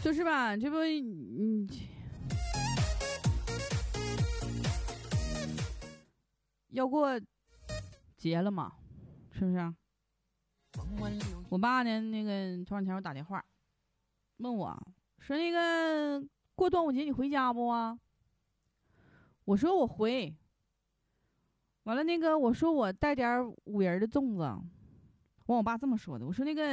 就是吧，这不，要过节了嘛，是不是？我爸呢，那个头两天我打电话问我说，那个过端午节你回家不啊？我说我回。完了，那个我说我带点5仁的粽子。我爸这么说的，我说那个